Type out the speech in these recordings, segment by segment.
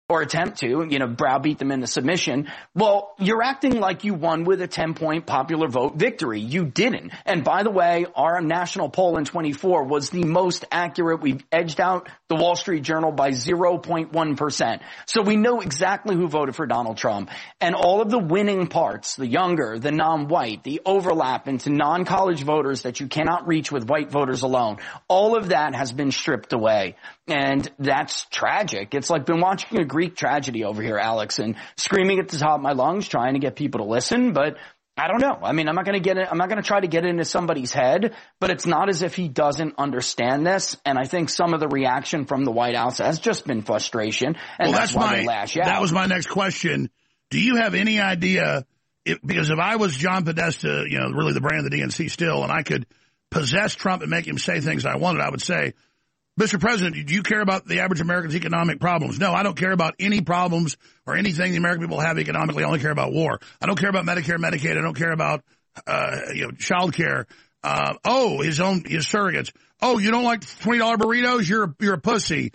or attempt to, browbeat them into submission. Well, you're acting like you won with a 10-point popular vote victory. You didn't. And by the way, our national poll in 24 was the most accurate. We've edged out the Wall Street Journal by 0.1%. So we know exactly who voted for Donald Trump. And all of the winning parts, the younger, the non-white, the overlap into non-college voters that you cannot reach with white voters alone, all of that has been stripped away. And that's tragic. It's like been watching a Greek tragedy over here, Alex, and screaming at the top of my lungs, trying to get people to listen. But I don't know. I mean, I'm not going to try to get into somebody's head, but it's not as if he doesn't understand this. And I think some of the reaction from the White House has just been frustration. And that's why they lash out. That was my next question. Do you have any idea, because if I was John Podesta, really the brain of the DNC still, and I could possess Trump and make him say things I wanted, I would say, Mr. President, do you care about the average American's economic problems? No, I don't care about any problems or anything the American people have economically. I only care about war. I don't care about Medicare, Medicaid. I don't care about, child care. His surrogates. Oh, you don't like $20 burritos? You're a pussy.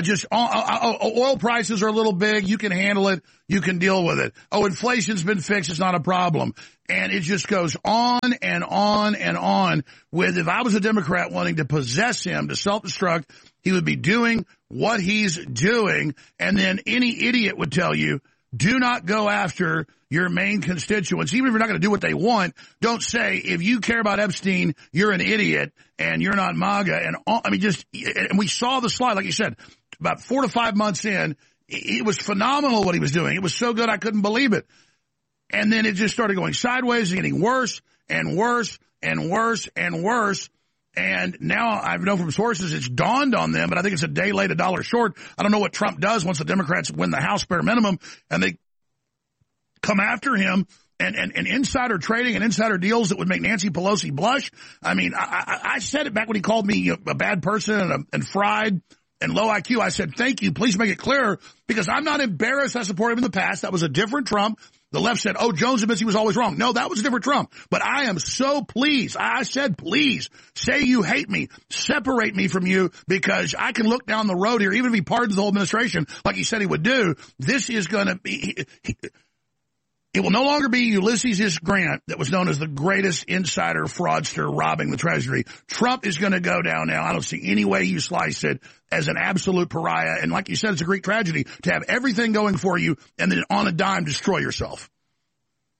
Oil prices are a little big. You can handle it. You can deal with it. Oh, inflation's been fixed. It's not a problem. And it just goes on and on and on with, if I was a Democrat wanting to possess him, to self-destruct, he would be doing what he's doing. And then any idiot would tell you, do not go after your main constituents. Even if you're not going to do what they want, don't say, if you care about Epstein, you're an idiot and you're not MAGA. And we saw the slide, like you said, about 4 to 5 months in, it was phenomenal what he was doing. It was so good I couldn't believe it. And then it just started going sideways and getting worse and worse and worse and worse. And now I know from sources it's dawned on them, but I think it's a day late, $1 short. I don't know what Trump does once the Democrats win the House bare minimum and they come after him and insider trading and insider deals that would make Nancy Pelosi blush. I mean, I said it back when he called me a bad person and fried and low IQ. I said, thank you. Please make it clear, because I'm not embarrassed. I supported him in the past. That was a different Trump. The left said, oh, Jones and Missy was always wrong. No, that was a different Trump. But I am so pleased. I said, please say you hate me. Separate me from you, because I can look down the road here, even if he pardons the whole administration like he said he would do. This is going to be, it will no longer be Ulysses S. Grant that was known as the greatest insider fraudster robbing the Treasury. Trump is going to go down now. I don't see any way you slice it as an absolute pariah. And like you said, it's a Greek tragedy to have everything going for you and then on a dime destroy yourself.